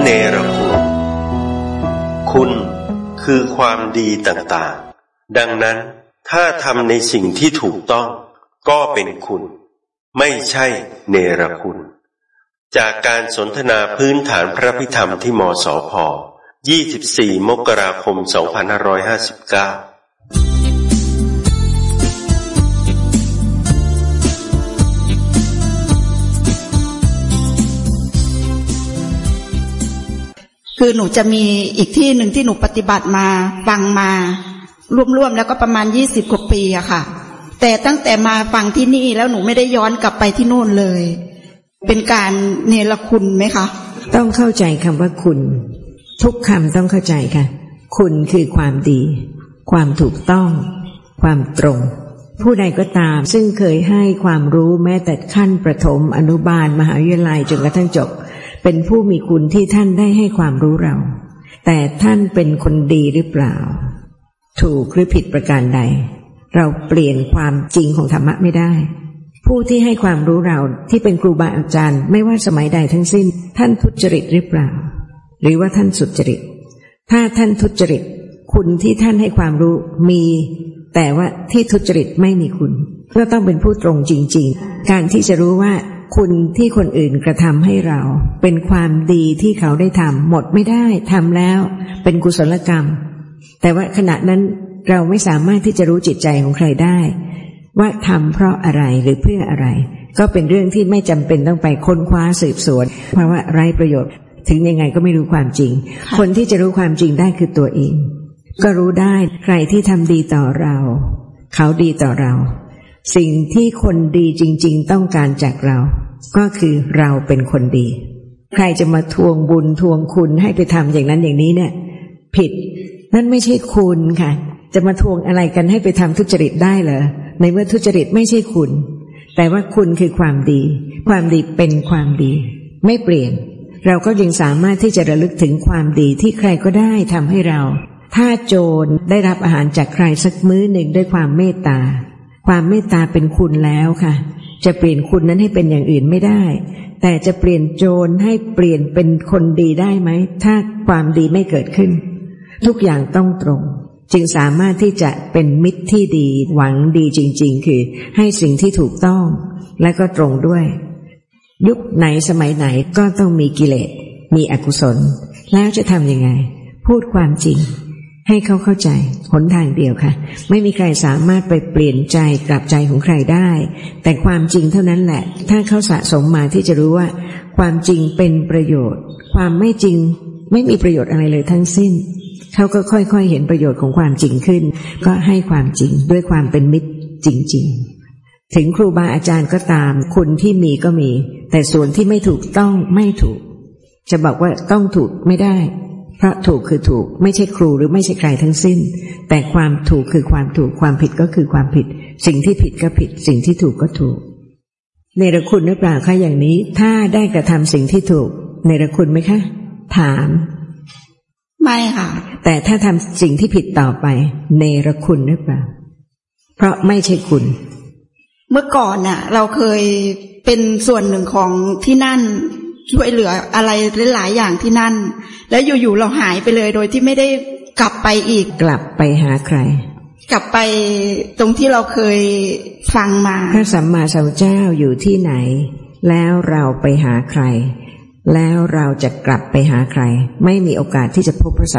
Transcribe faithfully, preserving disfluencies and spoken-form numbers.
เนรคุณคุณคือความดีต่างๆดังนั้นถ้าทำในสิ่งที่ถูกต้องก็เป็นคุณไม่ใช่เนรคุณจากการสนทนาพื้นฐานพระพิธรรมที่มสพยี่สิบสี่มกราคมสองพันห้าร้อยห้าสิบเก้าคือหนูจะมีอีกที่หนึ่งที่หนูปฏิบัติมาฟังมารวมๆแล้วก็ประมาณยี่สิบกว่าปีอะค่ะแต่ตั้งแต่มาฟังที่นี่แล้วหนูไม่ได้ย้อนกลับไปที่โน่นเลยเป็นการเนรคุณไหมคะต้องเข้าใจคำว่าคุณทุกคำต้องเข้าใจค่ะคุณคือความดีความถูกต้องความตรงผู้ใดก็ตามซึ่งเคยให้ความรู้แม้แต่ขั้นประถมอนุบาลมหาวิทยาลัยจนกระทั่งจบเป็นผู้มีคุณที่ท่านได้ให้ความรู้เราแต่ท่านเป็นคนดีหรือเปล่าถูกหรือผิดประการใดเราเปลี่ยนความจริงของธรรมะไม่ได้ผู้ที่ให้ความรู้เราที่เป็นครูบาอาจารย์ไม่ว่าสมัยใดทั้งสิ้นท่านทุจริตหรือเปล่าหรือว่าท่านสุจริตถ้าท่านทุจริตคุณที่ท่านให้ความรู้มีแต่ว่าที่ทุจริตไม่มีคุณก็ต้องเป็นผู้ตรงจริงๆการที่จะรู้ว่าคุณที่คนอื่นกระทำให้เราเป็นความดีที่เขาได้ทำหมดไม่ได้ทำแล้วเป็นกุศลกรรมแต่ว่าขณะนั้นเราไม่สามารถที่จะรู้จิตใจของใครได้ว่าทำเพราะอะไรหรือเพื่ออะไรก็เป็นเรื่องที่ไม่จำเป็นต้องไปค้นคว้าสืบสวนเพราะว่าไร้ประโยชน์ถึงยังไงก็ไม่รู้ความจริงคนที่จะรู้ความจริงได้คือตัวเองก็รู้ได้ใครที่ทำดีต่อเราเขาดีต่อเราสิ่งที่คนดีจริงๆต้องการจากเราก็คือเราเป็นคนดีใครจะมาทวงบุญทวงคุณให้ไปทำอย่างนั้นอย่างนี้เนี่ยผิดนั่นไม่ใช่คุณค่ะจะมาทวงอะไรกันให้ไปทำทุจริตได้เหรอในเมื่อทุจริตไม่ใช่คุณแต่ว่าคุณคือความดีความดีเป็นความดีไม่เปลี่ยนเราก็ยังสามารถที่จะระลึกถึงความดีที่ใครก็ได้ทำให้เราถ้าโจรได้รับอาหารจากใครสักมื้อหนึ่งด้วยความเมตตาความเมตตาเป็นคุณแล้วค่ะจะเปลี่ยนคุณนั้นให้เป็นอย่างอื่นไม่ได้แต่จะเปลี่ยนโจรให้เปลี่ยนเป็นคนดีได้ไหมถ้าความดีไม่เกิดขึ้นทุกอย่างต้องตรงจึงสามารถที่จะเป็นมิตรที่ดีหวังดีจริงๆคือให้สิ่งที่ถูกต้องและก็ตรงด้วยยุคไหนสมัยไหนก็ต้องมีกิเลสมีอกุศลแล้วจะทำยังไงพูดความจริงให้เขาเข้าใจหนทางเดียวค่ะไม่มีใครสามารถไปเปลี่ยนใจกลับใจของใครได้แต่ความจริงเท่านั้นแหละถ้าเขาสะสมมาที่จะรู้ว่าความจริงเป็นประโยชน์ความไม่จริงไม่มีประโยชน์อะไรเลยทั้งสิ้นเขาก็ค่อยๆเห็นประโยชน์ของความจริงขึ้นก็ให้ความจริงด้วยความเป็นมิตรจริงๆถึงครูบาอาจารย์ก็ตามคุณที่มีก็มีแต่ส่วนที่ไม่ถูกต้องไม่ถูกจะบอกว่าต้องถูกไม่ได้เพราะถูกคือถูกไม่ใช่ครูหรือไม่ใช่ใครทั้งสิ้นแต่ความถูกคือความถูกความผิดก็คือความผิดสิ่งที่ผิดก็ผิดสิ่งที่ถูกก็ถูกเนรคุณหรือเปล่าคะอย่างนี้ถ้าได้กระทำสิ่งที่ถูกเนรคุณไหมคะถามไม่ค่ะแต่ถ้าทำสิ่งที่ผิดต่อไปเนรคุณหรือเปล่าเพราะไม่ใช่คุณเมื่อก่อนน่ะเราเคยเป็นส่วนหนึ่งของที่นั่นช่วยเหลืออะไรหลายๆอย่างที่นั่นแล้วอยู่ๆเราหายไปเลยโดยที่ไม่ได้กลับไปอีกกลับไปหาใครกลับไปตรงที่เราเคยฟังมาพระสัมมาสัมพุทธเจ้าอยู่ที่ไหนแล้วเราไปหาใครแล้วเราจะกลับไปหาใครไม่มีโอกาสที่จะพบพระ